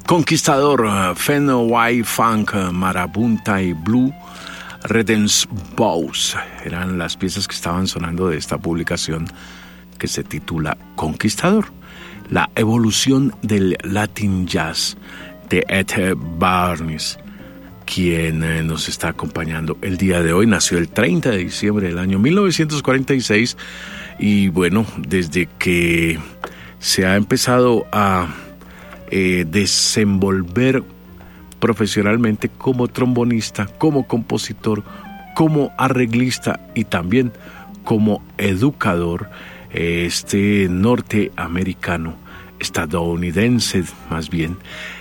Conquistador, Fenway Funk, Marabunta y Blue Redens Bows eran las piezas que estaban sonando de esta publicación que se titula Conquistador, la evolución del Latin Jazz de Ed Barnes, quien nos está acompañando el día de hoy. Nació el 30 de diciembre del año 1946 y bueno, desde que se ha empezado a desenvolver profesionalmente como trombonista, como compositor, como arreglista y también como educador, este norteamericano, estadounidense más bien,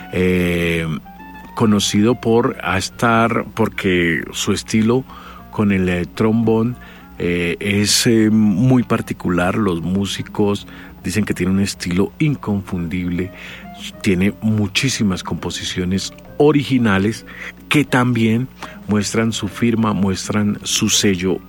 conocido porque su estilo con el trombón es muy particular. Los músicos dicen que tiene un estilo inconfundible, tiene muchísimas composiciones originales que también muestran su firma, muestran su sello,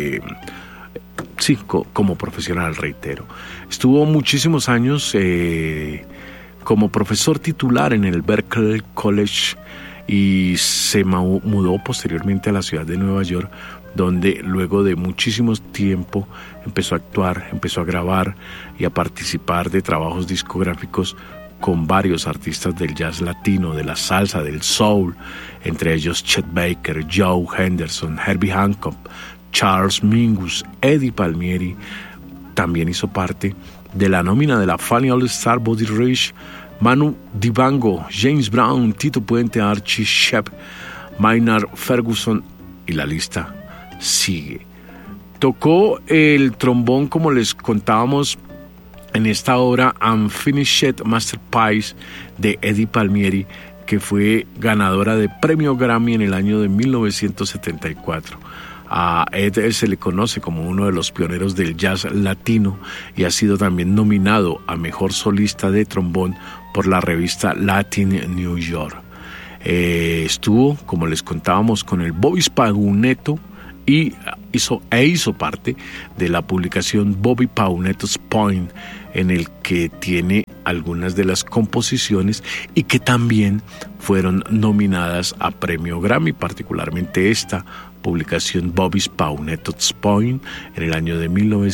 como profesional, reitero. Estuvo muchísimos años como profesor titular en el Berklee College y se mudó posteriormente a la ciudad de Nueva York, donde luego de muchísimo tiempo empezó a actuar, empezó a grabar y a participar de trabajos discográficos con varios artistas del jazz latino, de la salsa, del soul, entre ellos Chet Baker, Joe Henderson, Herbie Hancock, Charles Mingus, Eddie Palmieri. También hizo parte de la nómina de la Funny All Star, Buddy Rich, Manu Dibango, James Brown, Tito Puente, Archie Shepp, Maynard Ferguson y la lista sigue. Tocó el trombón, como les contábamos, en esta obra Unfinished Masterpiece de Eddie Palmieri, que fue ganadora de premio Grammy en el año de 1974. A Ed se le conoce como uno de los pioneros del jazz latino y ha sido también nominado a Mejor Solista de Trombón por la revista Latin New York. Estuvo, como les contábamos, con el Bobby Paunetto y hizo parte de la publicación Bobby Paunetto's Point, en el que tiene algunas de las composiciones y que también fueron nominadas a premio Grammy, particularmente esta publicación Bobby Paunetto's Point en el año de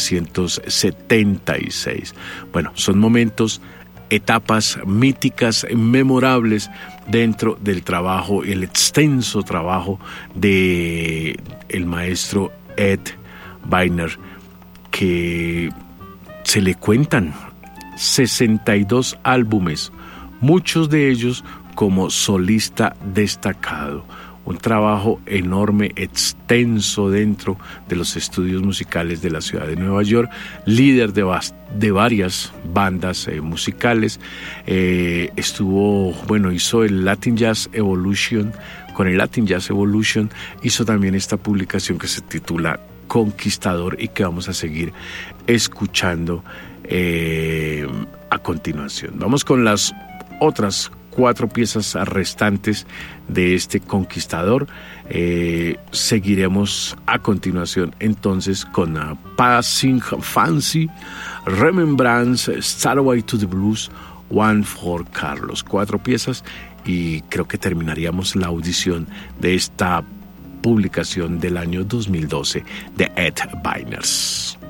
1976. Bueno, son momentos, etapas míticas, memorables dentro del trabajo, el extenso trabajo de el maestro Ed Barnes, que se le cuentan 62 álbumes, muchos de ellos como solista destacado. Un trabajo enorme, extenso dentro de los estudios musicales de la ciudad de Nueva York, líder de varias bandas musicales. Hizo el Latin Jazz Evolution. Con el Latin Jazz Evolution hizo también esta publicación que se titula Conquistador y que vamos a seguir escuchando a continuación. Vamos con las otras 4 piezas restantes de este Conquistador. Seguiremos a continuación entonces con Passing Fancy, Remembrance, Starway to the Blues, One for Carlos. 4 piezas y creo que terminaríamos la audición de esta publicación del año 2012 de Ed Barnes.